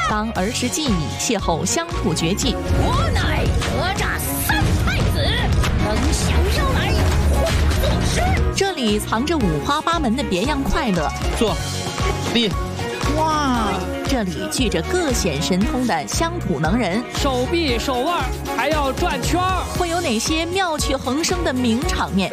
当儿时记忆邂逅乡土绝技。 我乃哪吒三太子，能降妖来，化作石。 这里藏着五花八门的别样快乐。 坐，立。 哇，这里聚着各显神通的乡土能人， 手臂手腕还要转圈儿。 会有哪些妙趣横生的名场面？